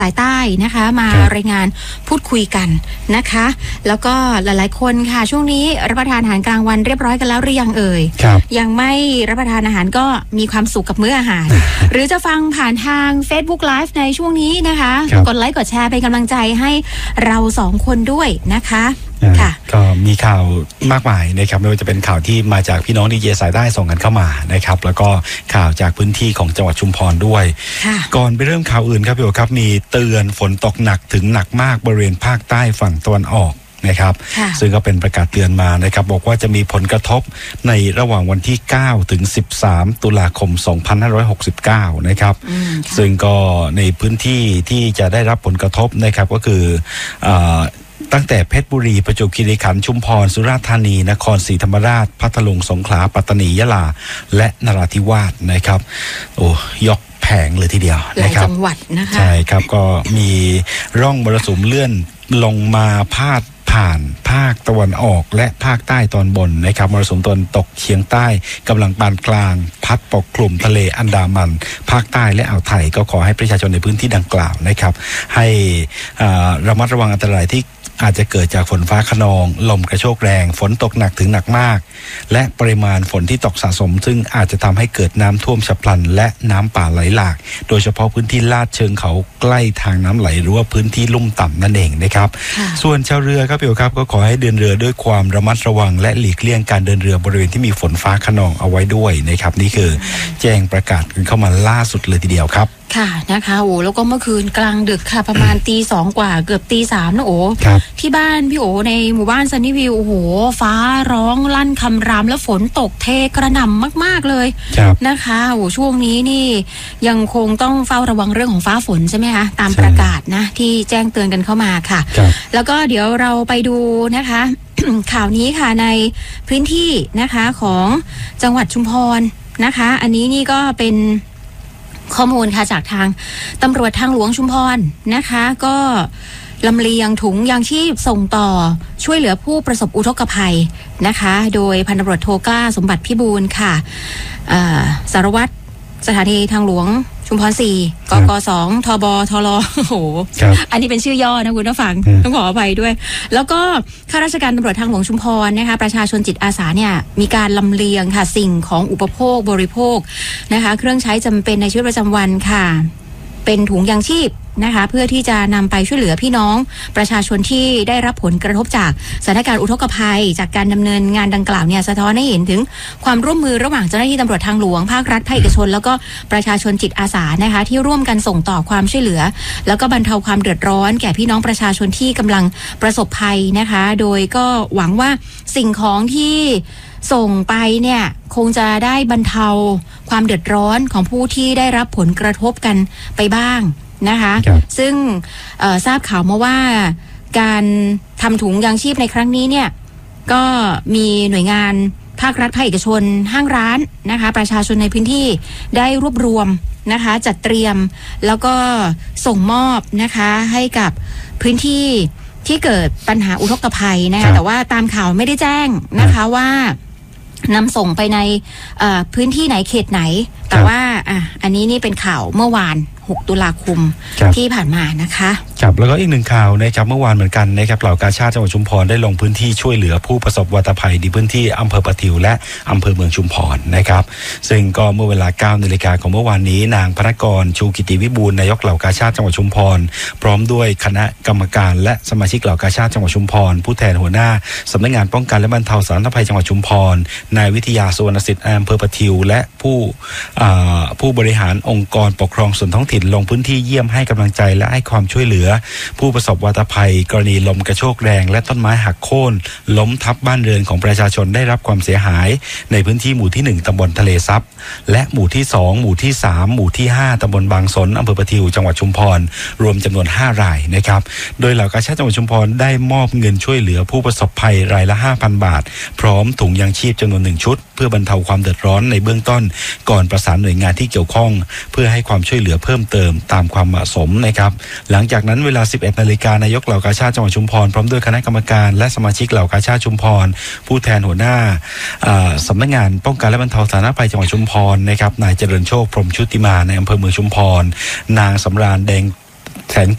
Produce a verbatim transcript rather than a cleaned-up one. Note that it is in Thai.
สายใต้นะคะมารายงานพูดคุยกันนะคะแล้วก็หลายๆคนค่ะช่วงนี้รับประทานอาหารกลางวันเรียบร้อยกันแล้วหรือยังเอ่ยยังไม่รับประทานอาหารก็มีความสุขกับมื้ออาหาร หรือจะฟังผ่านทาง Facebook Live ในช่วงนี้นะคะกดไลค์กดแชร์เป็นกำลังใจให้เราสองคนด้วยนะคะก็มีข่าวมากมายนะครับไม่ว่าจะเป็นข่าวที่มาจากพี่น้องดีเจสายใต้ส่งกันเข้ามานะครับแล้วก็ข่าวจากพื้นที่ของจังหวัดชุมพรด้วยก่อนไปเริ่มข่าวอื่นครับพี่โอครับมีเตือนฝนตกหนักถึงหนักมากบริเวณภาคใต้ฝั่งตะวันออกนะครับซึ่งก็เป็นประกาศเตือนมานะครับบอกว่าจะมีผลกระทบในระหว่างวันที่เก้าถึงสิบสามตุลาคมสองพันห้าร้อยหกสิบเก้านะครับซึ่งก็ในพื้นที่ที่จะได้รับผลกระทบนะครับก็คือตั้งแต่เพชรบุรีประจวบคีรีขันธ์ชุมพรสุราษฎร์ธานีนครศรีธรรมราชพัทลุงสงขลาปัตตานียะลาและนราธิวาสนะครับโอ้ยกแผงเลยทีเดียวนะครับหลายจังหวัดนะคะใช่ครับก็มีร่องมรสุมเลื่อนลงมาพาดผ่านภาคตะวันออกและภาคใต้ตอนบนนะครับมรสุมตะวันตกเฉียงใต้กำลังปานกลางพัดปกคลุมทะเลอันดามันภาคใต้และอ่าวไทยก็ขอให้ประชาชนในพื้นที่ดังกล่าวนะครับให้ระมัดระวังอันตรายที่อาจจะเกิดจากฝนฟ้าคะนองลมกระโชกแรงฝนตกหนักถึงหนักมากและปริมาณฝนที่ตกสะสมซึ่งอาจจะทำให้เกิดน้ำท่วมฉับพลันและน้ำป่าไหลหลากโดยเฉพาะพื้นที่ลาดเชิงเขาใกล้ทางน้ำไหลหรือว่าพื้นที่ลุ่มต่ำนั่นเองนะครับส่วนชาวเรือครับพี่โอครับก็ขอให้เดินเรือด้วยความระมัดระวังและหลีกเลี่ยงการเดินเรือบริเวณที่มีฝนฟ้าคะนองเอาไว้ด้วยนะครับนี่คือแจ้งประกาศกันเข้ามาล่าสุดเลยทีเดียวครับค่ะนะคะโอ้แล้วก็เมื่อคืนกลางดึกค่ะประมาณตีสองกว่าเกือบตีสามนะโอ้ที่บ้านพี่โอในหมู่บ้านซันนี่วิวโอ้โหฟ้าร้องลั่นคำรามแล้วฝนตกเทกระหน่ำมากๆเลยนะคะโอ้ช่วงนี้นี่ยังคงต้องเฝ้าระวังเรื่องของฟ้าฝนใช่ไหมคะตามประกาศนะที่แจ้งเตือนกันเข้ามาค่ะแล้วก็เดี๋ยวเราไปดูนะคะ ข่าวนี้ค่ะในพื้นที่นะคะของจังหวัดชุมพรนะคะอันนี้นี่ก็เป็นข้อมูลค่ะจากทางตำรวจทางหลวงชุมพรนะคะก็ลำเลียงถุงยางชีพส่งต่อช่วยเหลือผู้ประสบอุทกภัยนะคะโดยพันตำรวจโทกล้าสมบัติพิบูลค่ะสารวัตรสถานีทางหลวงชุมพรสี่กกสองทบทลโอ้โหอันนี้เป็นชื่อย่อนะคุณผู้ฟังต้องขออภัยด้วยแล้วก็ข้าราชการตำรวจทางหลวงชุมพรนะคะประชาชนจิตอาสาเนี่ยมีการลำเลียงค่ะสิ่งของอุปโภคบริโภคนะคะเครื่องใช้จำเป็นในชีวิตประจำวันค่ะเป็นถุงยางชีพนะคะเพื่อที่จะนำไปช่วยเหลือพี่น้องประชาชนที่ได้รับผลกระทบจากสถานการณ์อุทกภัยจากการดำเนินงานดังกล่าวเนี่ยสะท้อนให้เห็นถึงความร่วมมือระหว่างเจ้าหน้าที่ตำรวจทางหลวงภาครัฐภาคเอกชนแล้วก็ประชาชนจิตอาสานะคะที่ร่วมกันส่งต่อความช่วยเหลือแล้วก็บรรเทาความเดือดร้อนแก่พี่น้องประชาชนที่กำลังประสบภัยนะคะโดยก็หวังว่าสิ่งของที่ส่งไปเนี่ยคงจะได้บรรเทาความเดือดร้อนของผู้ที่ได้รับผลกระทบกันไปบ้างนะคะซึ่งทราบข่าวมาว่าการทำถุงยางชีพในครั้งนี้เนี่ยก็มีหน่วยงานภาครัฐภาคเอกชนห้างร้านนะคะประชาชนในพื้นที่ได้รวบรวมนะคะจัดเตรียมแล้วก็ส่งมอบนะคะให้กับพื้นที่ที่เกิดปัญหาอุทกภัยนะคะแต่ว่าตามข่าวไม่ได้แจ้งนะคะว่านำส่งไปในพื้นที่ไหนเขตไหนแต่ว่าอ่ะอันนี้นี่เป็นข่าวเมื่อวานหกตุลาคมที่ผ่านมานะคะครับแล้วก็อีกหนึ่งข่าวนะครับเมื่อวานเหมือนกันนะครับเหล่ากาชาดจังหวัดชุมพรได้ลงพื้นที่ช่วยเหลือผู้ประสบวัตภัยในพื้นที่อำเภอปะทิวและอำเภอเมืองชุมพรนะครับซึ่งก็เมื่อเวลา เก้านาฬิกาของเมื่อวานนี้นางพนกรชูกิติวิบูลย์นายกเหล่ากาชาดจังหวัดชุมพรพร้อมด้วยคณะกรรมการและสมาชิกเหล่ากาชาดจังหวัดชุมพรผู้แทนหัวหน้าสำนักงานป้องกันและบรรเทาสาธารณภัยจังหวัดชุมพรนายวิทยาสุวรรณสิทธิ์อำเภอปะทิวและผู้ผู้บริหารองค์กรปกครองส่วนท้องถิ่นลงพื้นที่เยี่ยมให้กำลังใจและให้ความช่วยเหลือผู้ประสบวัตภัยกรณีลมกระโชกแรงและต้นไม้หักโค่นล้มทับบ้านเรือนของประชาชนได้รับความเสียหายในพื้นที่หมู่ที่หนึ่งตำบลทะเลซับและหมู่ที่สองหมู่ที่สามหมู่ที่ห้าตำบลบางสนอำเภอปะทิวจังหวัดชุมพรรวมจำนวนห้ารายนะครับโดยเหล่ากาชาดจังหวัดชุมพรได้มอบเงินช่วยเหลือผู้ประสบภัยรายละ ห้าพัน บาทพร้อมถุงยางชีพจำนวนหนึ่งชุดเพื่อบรรเทาความเดือดร้อนในเบื้องต้นก่อนประสานหน่วยงานที่เกี่ยวข้องเพื่อให้ความช่วยเหลือเพิ่มเติมตามความเหมาะสมนะครับหลังจากนั้นเวลา สิบเอ็ดนาฬิกานายกเหล่ากาชาดจังหวัดชุมพรพร้อมด้วยคณะกรรมการและสมาชิกเหล่ากาชาดชุมพรผู้แทนหัวหน้าสำนักงานป้องกันและบรรเทาสาธารณภัยจังหวัดชุมพรนะครับนายเจริญโชคพรหมชุติมาในอำเภอเมืองชุมพรนางสำราญแดงแสน